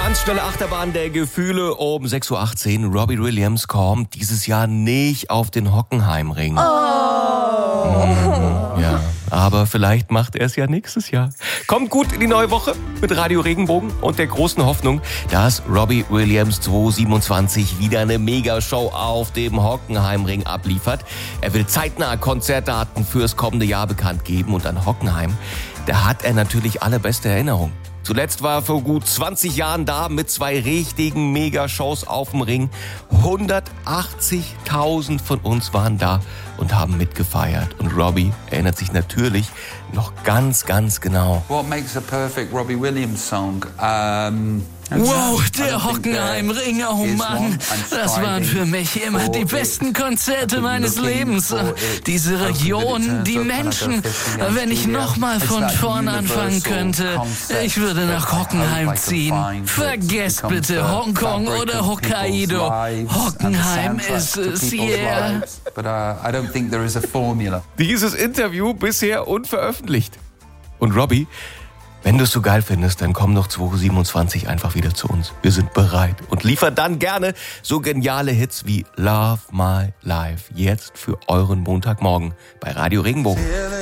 Ganz schnelle Achterbahn der Gefühle um 6.18 Uhr. Robbie Williams kommt dieses Jahr nicht auf den Hockenheimring. Ja, aber vielleicht macht er es ja nächstes Jahr. Kommt gut in die neue Woche mit Radio Regenbogen und der großen Hoffnung, dass Robbie Williams 2027 wieder eine Megashow auf dem Hockenheimring abliefert. Er will zeitnah Konzertdaten fürs kommende Jahr bekannt geben und an Hockenheim, da hat er natürlich allerbeste Erinnerungen. Zuletzt war er vor gut 20 Jahren da mit 2 richtigen Megashows auf dem Ring. 180.000 von uns waren da und haben mitgefeiert. Und Robbie erinnert sich natürlich noch ganz, ganz genau. What makes a perfect Robbie Williams song? Wow, der Hockenheimring, oh Mann, das waren für mich immer die besten Konzerte meines Lebens. Diese Region, die Menschen, wenn ich nochmal von vorn anfangen könnte, ich würde nach Hockenheim ziehen. Vergesst bitte Hongkong oder Hokkaido. Hockenheim ist es, yeah. Dieses Interview bisher unveröffentlicht. Und Robbie, wenn du es so geil findest, dann komm doch 2027 einfach wieder zu uns. Wir sind bereit und liefert dann gerne so geniale Hits wie Love My Life. Jetzt für euren Montagmorgen bei Radio Regenbogen.